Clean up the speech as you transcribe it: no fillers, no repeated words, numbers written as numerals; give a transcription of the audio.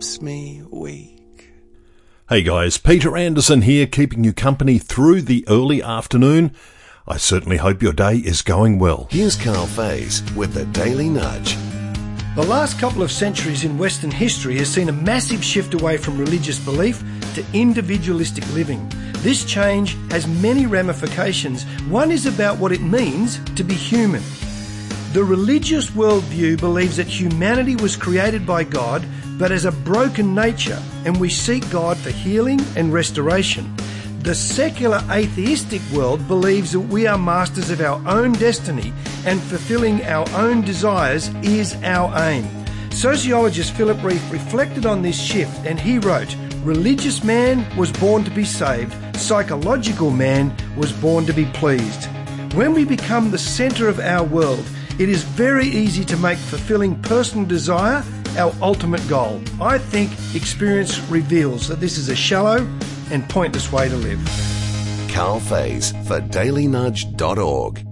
keeps me weak. Hey guys, Peter Anderson here, keeping you company through the early afternoon. I certainly hope your day is going well. Here's Carl Faze with the Daily Nudge. The last couple of centuries in Western history has seen a massive shift away from religious belief to individualistic living. This change has many ramifications. One is about what it means to be human. The religious worldview believes that humanity was created by God, but has a broken nature, and we seek God for healing and restoration. The secular atheistic world believes that we are masters of our own destiny and fulfilling our own desires is our aim. Sociologist Philip Rieff reflected on this shift and he wrote, "Religious man was born to be saved, psychological man was born to be pleased." When we become the centre of our world, it is very easy to make fulfilling personal desire our ultimate goal. I think experience reveals that this is a shallow and pointless way to live. Carl Faze for dailynudge.org.